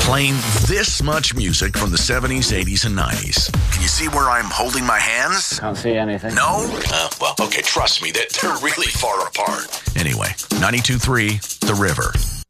Playing this much music from the 70s, 80s, and 90s. Can you see where I'm holding my hands? Can't see anything. No? Well, okay, trust me, they're really far apart. Anyway, 92.3, The River.